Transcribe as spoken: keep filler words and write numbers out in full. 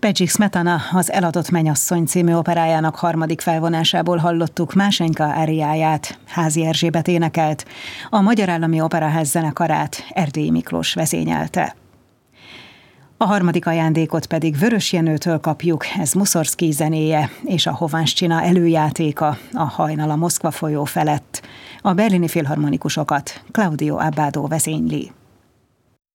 Bedřich Smetana az Eladott mennyasszony című operájának harmadik felvonásából hallottuk Másenka áriáját, Házi Erzsébet énekelt, a Magyar Állami Operaház zenekarát Erdélyi Miklós vezényelte. A harmadik ajándékot pedig Vörös Jenőtől kapjuk, ez Muszorszkij zenéje és a Hovánszcsina előjátéka, a Hajnal a Moszkva folyó felett. A berlini filharmonikusokat Claudio Abbado vezényli.